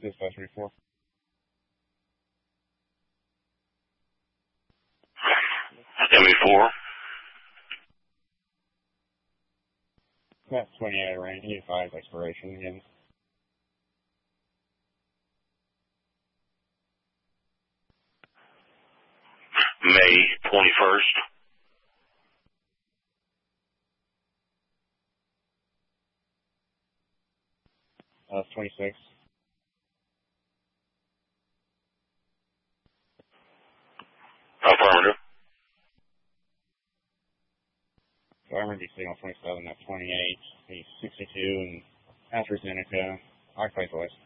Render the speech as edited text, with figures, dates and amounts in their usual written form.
Dispatch 34. ME4. That's 28 range, E5 expiration again. May 21st. That's 26. Affirmative. So I remember signal 27, that's 28, he's 62, and AstraZeneca, occupied voice.